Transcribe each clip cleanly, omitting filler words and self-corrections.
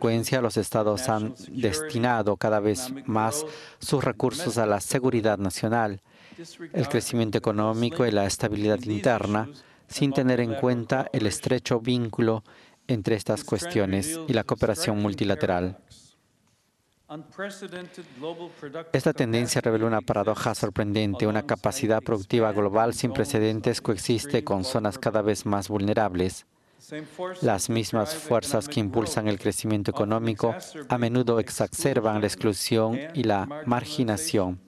consecuencia, los estados han destinado cada vez más sus recursos a la seguridad nacional, el crecimiento económico y la estabilidad interna, sin tener en cuenta el estrecho vínculo entre estas cuestiones y la cooperación multilateral. Esta tendencia revela una paradoja sorprendente. Una capacidad productiva global sin precedentes coexiste con zonas cada vez más vulnerables. Las mismas fuerzas que impulsan el crecimiento económico a menudo exacerban la exclusión y la marginación.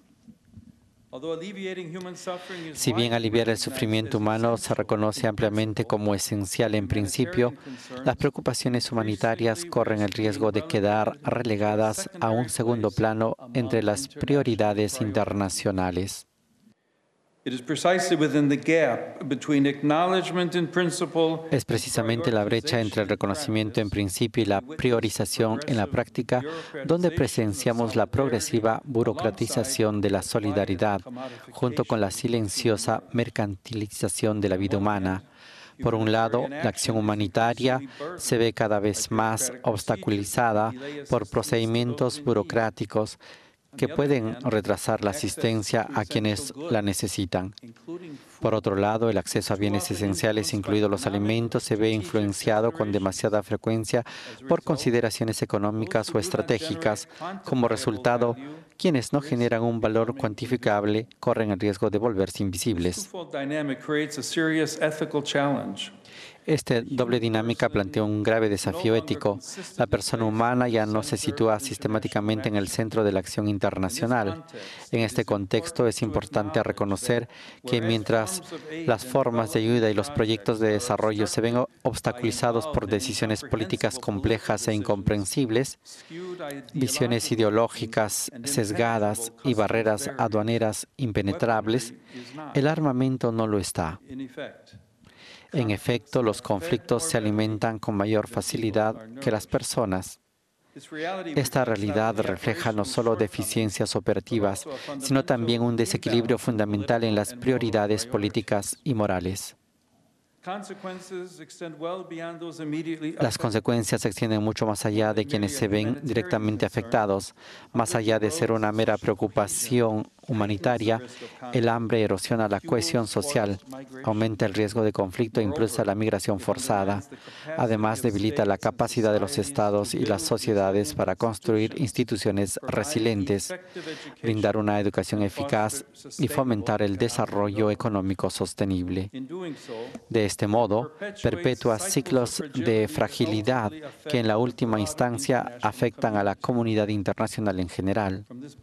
Si bien aliviar el sufrimiento humano se reconoce ampliamente como esencial en principio, las preocupaciones humanitarias corren el riesgo de quedar relegadas a un segundo plano entre las prioridades internacionales. Es precisamente la brecha entre el reconocimiento en principio y la priorización en la práctica donde presenciamos la progresiva burocratización de la solidaridad, junto con la silenciosa mercantilización de la vida humana. Por un lado, la acción humanitaria se ve cada vez más obstaculizada por procedimientos burocráticos que pueden retrasar la asistencia a quienes la necesitan. Por otro lado, el acceso a bienes esenciales, incluidos los alimentos, se ve influenciado con demasiada frecuencia por consideraciones económicas o estratégicas. Como resultado, quienes no generan un valor cuantificable corren el riesgo de volverse invisibles. Esta doble dinámica plantea un grave desafío ético. La persona humana ya no se sitúa sistemáticamente en el centro de la acción internacional. En este contexto es importante reconocer que mientras las formas de ayuda y los proyectos de desarrollo se ven obstaculizados por decisiones políticas complejas e incomprensibles, visiones ideológicas sesgadas y barreras aduaneras impenetrables, el armamento no lo está. En efecto, los conflictos se alimentan con mayor facilidad que las personas. Esta realidad refleja no solo deficiencias operativas, sino también un desequilibrio fundamental en las prioridades políticas y morales. Las consecuencias se extienden mucho más allá de quienes se ven directamente afectados. Más allá de ser una mera preocupación humanitaria, el hambre erosiona la cohesión social, aumenta el riesgo de conflicto e impulsa la migración forzada. Además, debilita la capacidad de los estados y las sociedades para construir instituciones resilientes, brindar una educación eficaz y fomentar el desarrollo económico sostenible. De este modo, perpetúa ciclos de fragilidad que en la última instancia afectan a la comunidad internacional en general.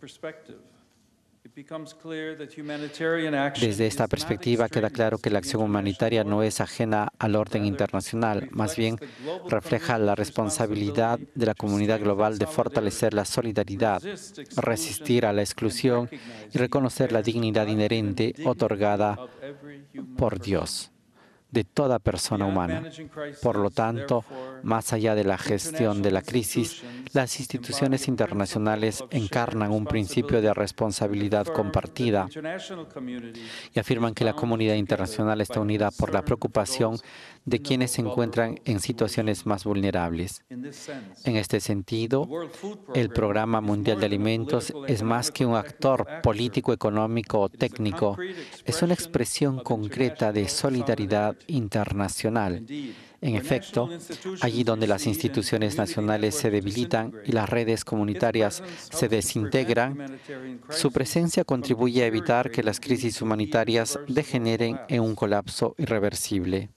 Desde esta perspectiva queda claro que la acción humanitaria no es ajena al orden internacional, más bien refleja la responsabilidad de la comunidad global de fortalecer la solidaridad, resistir a la exclusión y reconocer la dignidad inherente otorgada por Dios de toda persona humana. Por lo tanto, más allá de la gestión de la crisis, las instituciones internacionales encarnan un principio de responsabilidad compartida y afirman que la comunidad internacional está unida por la preocupación de quienes se encuentran en situaciones más vulnerables. En este sentido, el Programa Mundial de Alimentos es más que un actor político, económico o técnico, es una expresión concreta de solidaridad internacional. En efecto, allí donde las instituciones nacionales se debilitan y las redes comunitarias se desintegran, su presencia contribuye a evitar que las crisis humanitarias degeneren en un colapso irreversible.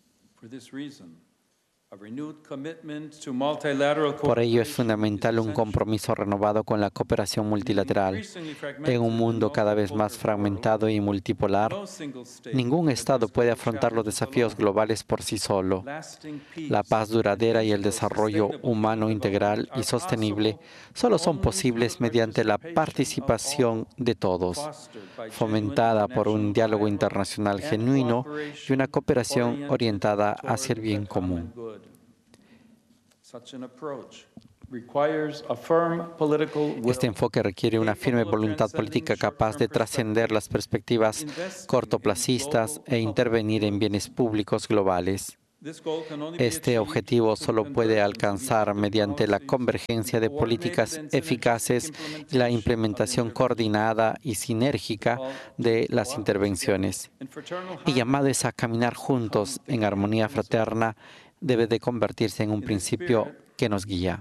Por ello es fundamental un compromiso renovado con la cooperación multilateral. En un mundo cada vez más fragmentado y multipolar, ningún Estado puede afrontar los desafíos globales por sí solo. La paz duradera y el desarrollo humano integral y sostenible solo son posibles mediante la participación de todos, fomentada por un diálogo internacional genuino y una cooperación orientada hacia el bien común. Este enfoque requiere una firme voluntad política capaz de trascender las perspectivas cortoplacistas e intervenir en bienes públicos globales. Este objetivo solo puede alcanzar mediante la convergencia de políticas eficaces y la implementación coordinada y sinérgica de las intervenciones. El llamado es a caminar juntos en armonía fraterna debe de convertirse en un principio que nos guía.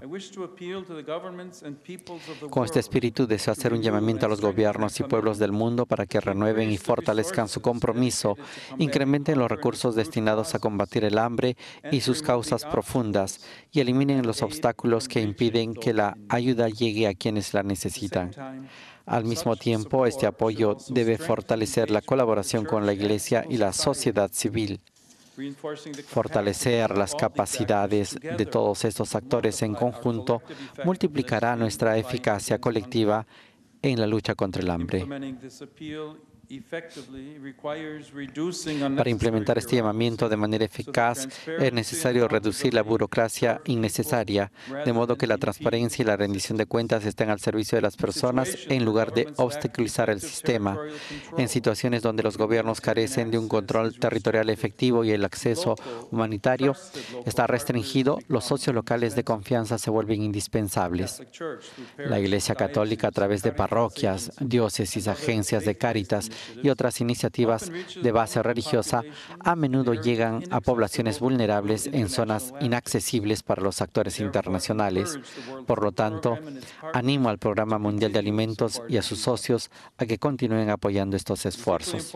Con este espíritu deseo hacer un llamamiento a los gobiernos y pueblos del mundo para que renueven y fortalezcan su compromiso, incrementen los recursos destinados a combatir el hambre y sus causas profundas y eliminen los obstáculos que impiden que la ayuda llegue a quienes la necesitan. Al mismo tiempo, este apoyo debe fortalecer la colaboración con la Iglesia y la sociedad civil. Fortalecer las capacidades de todos estos actores en conjunto multiplicará nuestra eficacia colectiva en la lucha contra el hambre. Para implementar este llamamiento de manera eficaz, es necesario reducir la burocracia innecesaria, de modo que la transparencia y la rendición de cuentas estén al servicio de las personas en lugar de obstaculizar el sistema. En situaciones donde los gobiernos carecen de un control territorial efectivo y el acceso humanitario está restringido, los socios locales de confianza se vuelven indispensables. La Iglesia Católica, a través de parroquias, diócesis, agencias de Cáritas y otras iniciativas de base religiosa, a menudo llegan a poblaciones vulnerables en zonas inaccesibles para los actores internacionales. Por lo tanto, animo al Programa Mundial de Alimentos y a sus socios a que continúen apoyando estos esfuerzos.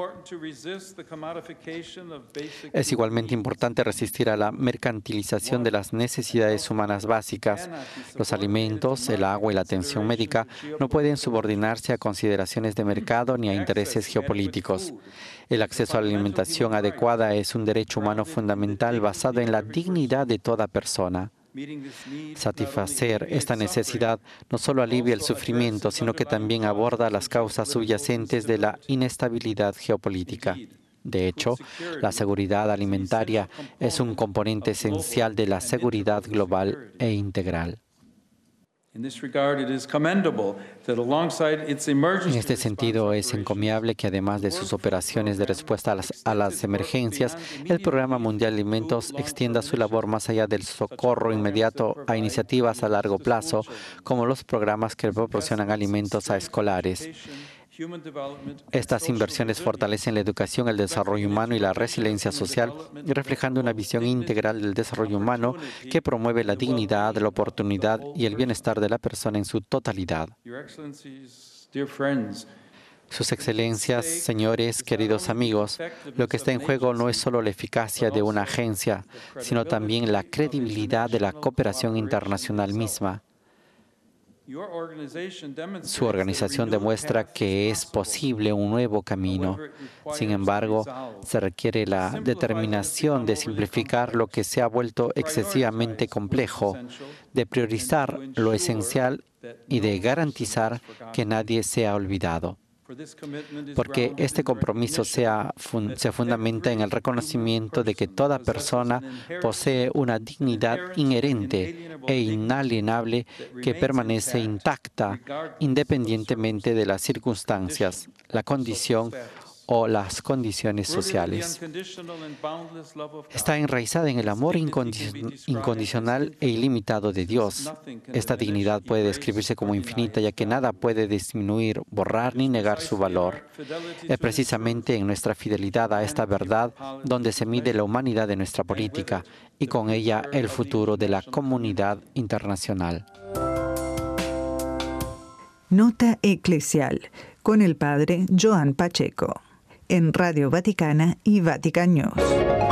Es igualmente importante resistir a la mercantilización de las necesidades humanas básicas. Los alimentos, el agua y la atención médica no pueden subordinarse a consideraciones de mercado ni a intereses geopolíticos. El acceso a la alimentación adecuada es un derecho humano fundamental basado en la dignidad de toda persona. Satisfacer esta necesidad no solo alivia el sufrimiento, sino que también aborda las causas subyacentes de la inestabilidad geopolítica. De hecho, la seguridad alimentaria es un componente esencial de la seguridad global e integral. En este sentido, es encomiable que además de sus operaciones de respuesta a las emergencias, el Programa Mundial de Alimentos extienda su labor más allá del socorro inmediato a iniciativas a largo plazo, como los programas que proporcionan alimentos a escolares. Estas inversiones fortalecen la educación, el desarrollo humano y la resiliencia social, reflejando una visión integral del desarrollo humano que promueve la dignidad, la oportunidad y el bienestar de la persona en su totalidad. Sus excelencias, señores, queridos amigos, lo que está en juego no es solo la eficacia de una agencia, sino también la credibilidad de la cooperación internacional misma. Su organización demuestra que es posible un nuevo camino. Sin embargo, se requiere la determinación de simplificar lo que se ha vuelto excesivamente complejo, de priorizar lo esencial y de garantizar que nadie sea olvidado. Porque este compromiso se fundamenta en el reconocimiento de que toda persona posee una dignidad inherente e inalienable que permanece intacta independientemente de las circunstancias, la condición o las condiciones sociales. Está enraizada en el amor incondicional e ilimitado de Dios. Esta dignidad puede describirse como infinita, ya que nada puede disminuir, borrar ni negar su valor. Es precisamente en nuestra fidelidad a esta verdad donde se mide la humanidad de nuestra política y con ella el futuro de la comunidad internacional. Nota Eclesial con el padre Joan Pacheco en Radio Vaticana y Vatican News.